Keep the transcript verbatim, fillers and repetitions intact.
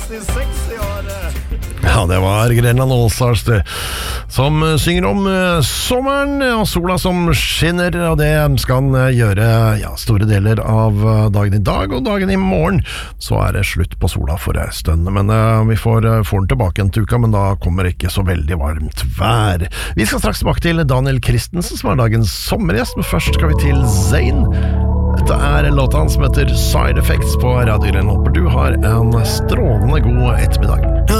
sekstiseks i år. Ja, det var Grenland Allstars det, som synger om uh, sommeren og sola som skinner, og det skal han gjøre ja, store deler av uh, dagen i dag og dagen i morgen. Så er det slutt på sola for en stund, men uh, vi får, uh, får den tilbake en tuka, men da kommer det ikke så veldig varmt vær. Vi skal straks tilbake til Daniel Christensen, som er dagens sommergjest, men først skal vi til Zayn. Dette er låta han som heter Side Effects på Radio Grenland. Håper du har en strålende god ettermiddag.